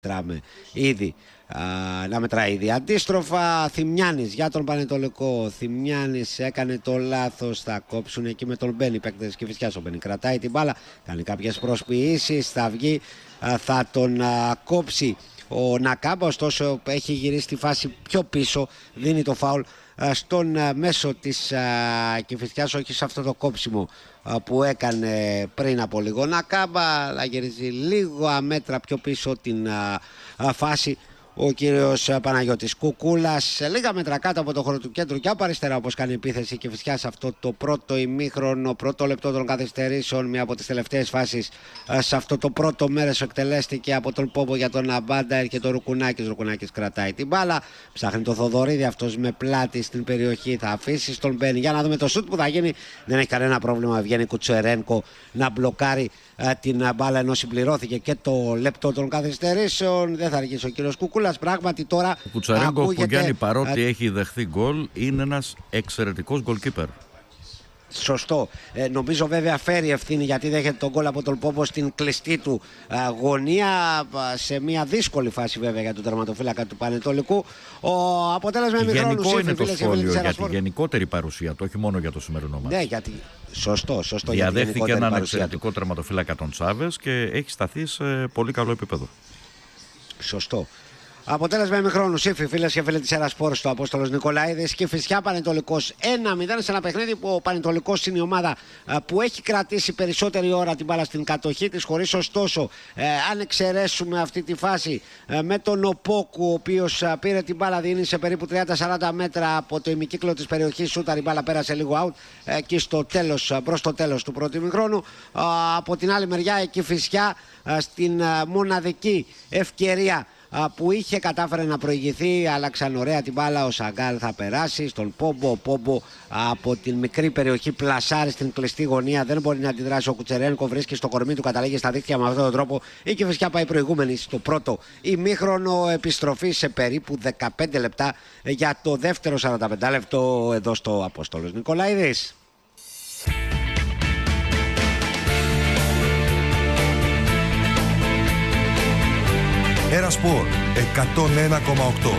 Ήδη να μετράει ήδη αντίστροφα. Θημιάνης για τον Πανετολικό. Θημιάνης έκανε το λάθος. Θα κόψουν εκεί με τον Μπένι. Παίκτες Κηφισιάς. Ο Μπένι κρατάει την μπάλα. Κάνει κάποιες προσποιήσεις. Θα βγει. Θα τον κόψει ο Νακάμπα. Ωστόσο έχει γυρίσει τη φάση πιο πίσω. Δίνει το φάουλ στον μέσο της Κηφισιάς. Όχι σε αυτό το κόψιμο που έκανε πριν από λίγο Νακάμπα, αλλά γυρίζει λίγο αμέτρα πιο πίσω την φάση ο κύριος Παναγιώτης Κουκούλας, λίγα μέτρα κάτω από το χώρο του κέντρου και από αριστερά, όπως κάνει επίθεση και φυσικά σε αυτό το πρώτο ημίχρονο, πρώτο λεπτό των καθυστερήσεων. Μια από τις τελευταίες φάσεις σε αυτό το πρώτο μέρος εκτελέστηκε από τον Πόμπο για τον Αμπάντα. Έρχεται ο Ρουκουνάκης. Ρουκουνάκης κρατάει την μπάλα, ψάχνει το Θοδωρίδη, αυτός με πλάτη στην περιοχή, θα αφήσει στον Μπένι για να δούμε το σουτ που θα γίνει. Δεν έχει κανένα πρόβλημα, βγαίνει Κουτσερένκο να μπλοκάρει την μπάλα, ενώ συμπληρώθηκε και το λεπτό των καθυστερήσεων. Δεν θα αργήσει ο κύριος Κουκούλας. Πράγματι τώρα ο Κουτσαρέγκο που Γιάννη, παρότι έχει δεχθεί γκολ, είναι ένας εξαιρετικός γκολκίπερ. Σωστό. Νομίζω βέβαια φέρει ευθύνη, γιατί δέχεται τον γκολ από τον Πόμπο στην κλειστή του γωνία, σε μια δύσκολη φάση βέβαια για τον τερματοφύλακα του Πανετολικού. αποτέλεσμα ημιχρόνου. Γενικό είναι το σχόλιο για τη γενικότερη παρουσία του, όχι μόνο για το σημερινό μας. Ναι, γιατί. Σωστό. Διαδέχθηκε έναν εξαιρετικό τερματοφύλακα τον Τσάβες και έχει σταθεί σε πολύ καλό επίπεδο. Σωστό. Αποτέλεσμα ημιχρόνου. Σύφη, φίλες και φίλοι της Ερασπόρ, στο Απόστολος Νικολαίδης και Κηφισιά Πανετολικός 1-0, σε ένα παιχνίδι που ο Πανετολικός είναι η ομάδα που έχει κρατήσει περισσότερη ώρα την μπάλα στην κατοχή της, χωρίς ωστόσο, αν εξαιρέσουμε αυτή τη φάση με τον Οπόκου, ο οποίος πήρε την μπάλα, δίνει σε περίπου 30-40 μέτρα από το ημικύκλο της περιοχής, σούταρ, η μπάλα πέρασε λίγο out εκεί στο τέλος, προς το τέλος του πρώτου ημιχρόνου. Από την άλλη μεριά η Κηφισιά στην μοναδική ευκαιρία που είχε, κατάφερε να προηγηθεί, άλλαξαν ωραία την μπάλα. Ο Σαγκάλ θα περάσει στον Πόμπο. Ο Πόμπο από την μικρή περιοχή πλασάρει στην κλειστή γωνία. Δεν μπορεί να αντιδράσει ο Κουτσερένκο. Βρίσκει στο κορμί του, καταλήγει στα δίχτυα με αυτόν τον τρόπο. Η Κηφισιά πάει προηγούμενη στο πρώτο ημίχρονο. Επιστροφή σε περίπου 15 λεπτά για το δεύτερο 45 λεπτό εδώ στο Απόστολος Νικολαίδης. Ερασπόρ 101,8.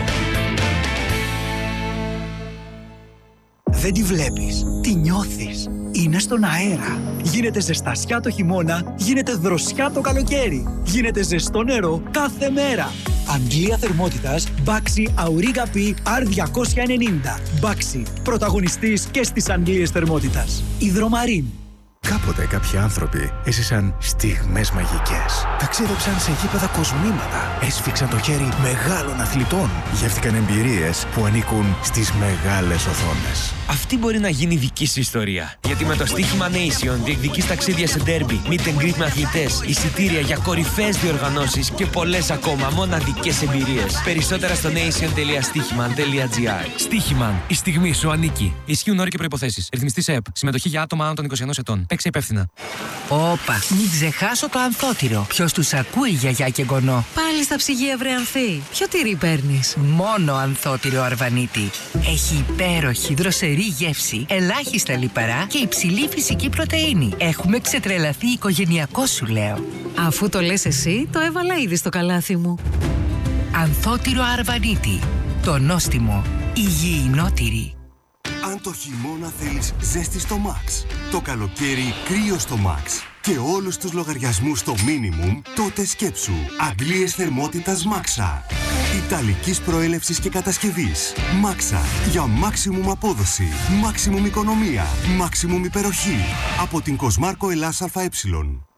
Δεν τη βλέπεις, τη νιώθεις. Είναι στον αέρα. Γίνεται ζεστασιά το χειμώνα, γίνεται δροσιά το καλοκαίρι. Γίνεται ζεστό νερό κάθε μέρα. Αντλία θερμότητας Baxi Auriga P R290. Baxi, πρωταγωνιστής και στις αντλίες θερμότητας. Υδρομαρίν. Κάποτε κάποιοι άνθρωποι έζησαν στιγμές μαγικές. Ταξίδεψαν σε γήπεδα κοσμήματα. Έσφιξαν το χέρι μεγάλων αθλητών. Γεύτηκαν εμπειρίες που ανήκουν στις μεγάλες οθόνες. Αυτή μπορεί να γίνει δική σου ιστορία. Γιατί με το στοίχημα Nation διεκδικείς ταξίδια σε ντέρμπι, meet and greet με αθλητές, εισιτήρια για κορυφαίες διοργανώσεις και πολλές ακόμα μοναδικές εμπειρίες. Περισσότερα στο nation.stichiman.gr. Στοίχημαν. Η στιγμή σου ανήκει. Ισχύουν όροι και προϋποθέσεις. Ρυθμιστής ΕΕΠ. Συμμετοχή για άτομα άνω των 21 ετών. Παίξε υπεύθυνα. Όπα, μην ξεχάσω το ανθότυρο. Ποιος τους ακούει, γιαγιά και γονό. Πάλι στα ψυγεία, βρε Ανθή. Ποιο τυρί παίρνεις? Μόνο ανθότυρο Αρβανίτη. Έχει υπέροχη δροσερή γεύση, ελάχιστα λιπαρά και υψηλή φυσική πρωτεΐνη. Έχουμε ξετρελαθεί οικογενειακό, σου λέω. Αφού το λες εσύ, το έβαλα ήδη στο καλάθι μου. Ανθότυρο Αρβανίτη. Το νόστιμο. Υγιεινότυρη. Αν το χειμώνα θέλεις ζέστη στο Max, το καλοκαίρι κρύο στο Max και όλους τους λογαριασμούς στο minimum, τότε σκέψου αντλίες θερμότητας Maxa. Ιταλικής προέλευσης και κατασκευής. Maxa, για maximum απόδοση, maximum οικονομία, maximum υπεροχή. Από την Κοσμάρκο Ελλάς ΑΕ.